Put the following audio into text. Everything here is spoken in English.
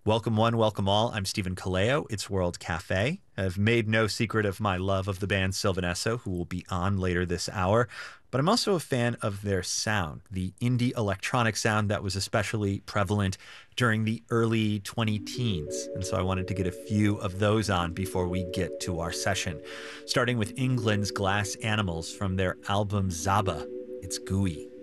Welcome one, welcome all. I'm Stephen Kaleo. It's World Cafe. I've made no secret of my love of the band Sylvan Esso, who will be on later this hour. But I'm also a fan of their sound, the indie electronic sound that was especially prevalent during the early 20 teens. And so I wanted to get a few of those on before we get to our session. Starting with England's Glass Animals from their album Zaba. It's gooey.